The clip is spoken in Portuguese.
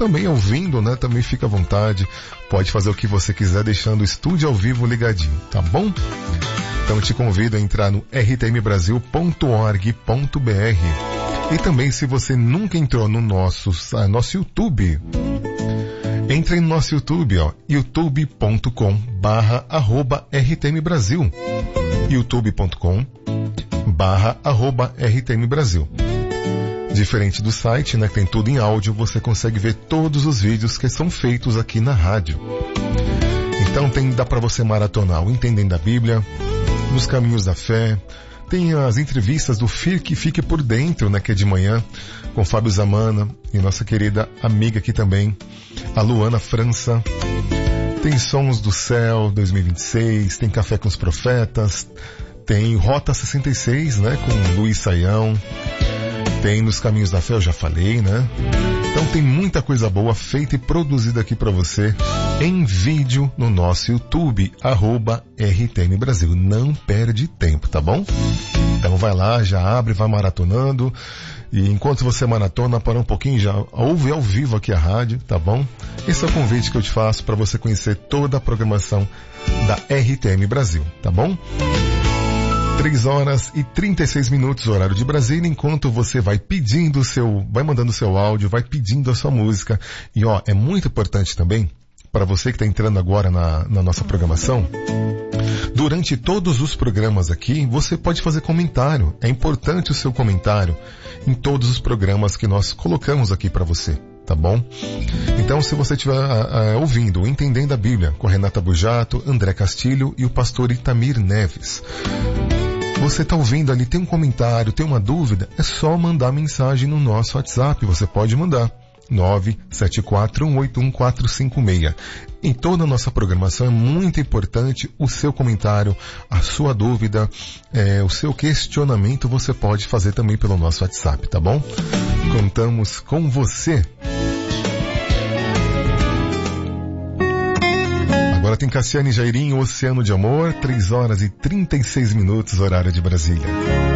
também ouvindo, né? Também fica à vontade. Pode fazer o que você quiser, deixando o estúdio ao vivo ligadinho, tá bom? Então te convido a entrar no rtmbrasil.org.br. E também, se você nunca entrou no nosso YouTube, entre no nosso YouTube, ó, youtube.com/@rtmbrasil. youtube.com/@rtmbrasil. Diferente do site, né, que tem tudo em áudio, você consegue ver todos os vídeos que são feitos aqui na rádio. Então dá para você maratonar o Entendendo a Bíblia, Nos Caminhos da Fé, tem as entrevistas do Fique por Dentro, né, que é de manhã, com Fábio Zamana e nossa querida amiga aqui também, a Luana França. Tem Sons do Céu 2026, tem Café com os Profetas, tem Rota 66, né, com Luiz Saião. Tem Nos Caminhos da Fé, eu já falei, né? Então tem muita coisa boa feita e produzida aqui para você em vídeo no nosso YouTube, @RTM Brasil. Não perde tempo, tá bom? Então vai lá, já abre, vai maratonando. E enquanto você maratona, para um pouquinho, já ouve ao vivo aqui a rádio, tá bom? Esse é o convite que eu te faço para você conhecer toda a programação da RTM Brasil, tá bom? 3h36, horário de Brasília, enquanto você vai mandando o seu áudio, vai pedindo a sua música. E ó, é muito importante também, para você que está entrando agora na nossa programação, durante todos os programas aqui, você pode fazer comentário. É importante o seu comentário em todos os programas que nós colocamos aqui para você, tá bom? Então, se você estiver ouvindo, Entendendo a Bíblia, com Renata Bujato, André Castilho e o pastor Itamir Neves, você está ouvindo ali, tem um comentário, tem uma dúvida, é só mandar mensagem no nosso WhatsApp. Você pode mandar 974181456. Em toda a nossa programação é muito importante o seu comentário, a sua dúvida, o seu questionamento, você pode fazer também pelo nosso WhatsApp, tá bom? Contamos com você. Agora tem Cassiane Jairinho, Oceano de Amor, 3h36, horário de Brasília.